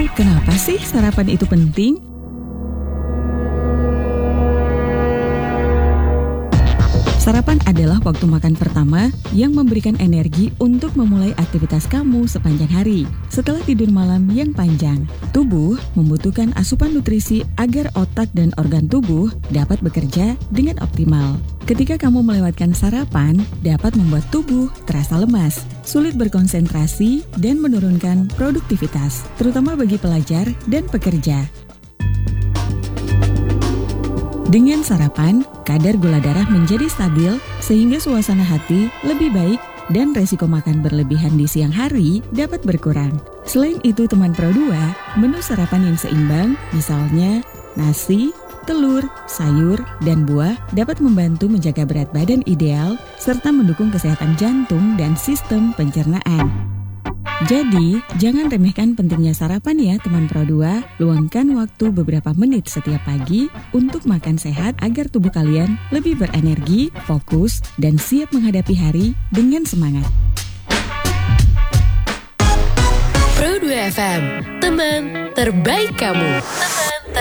Kenapa sih sarapan itu penting? Sarapan adalah waktu makan pertama yang memberikan energi untuk memulai aktivitas kamu sepanjang hari. Setelah tidur malam yang panjang, tubuh membutuhkan asupan nutrisi agar otak dan organ tubuh dapat bekerja dengan optimal. Ketika kamu melewatkan sarapan, dapat membuat tubuh terasa lemas, sulit berkonsentrasi, dan menurunkan produktivitas, terutama bagi pelajar dan pekerja. Dengan sarapan, kadar gula darah menjadi stabil sehingga suasana hati lebih baik dan resiko makan berlebihan di siang hari dapat berkurang. Selain itu, teman Pro 2, menu sarapan yang seimbang, misalnya nasi, telur, sayur, dan buah dapat membantu menjaga berat badan ideal serta mendukung kesehatan jantung dan sistem pencernaan. Jadi, jangan remehkan pentingnya sarapan ya teman Pro 2. Luangkan waktu beberapa menit setiap pagi untuk makan sehat agar tubuh kalian lebih berenergi, fokus, dan siap menghadapi hari dengan semangat. Pro 2 FM, teman terbaik kamu.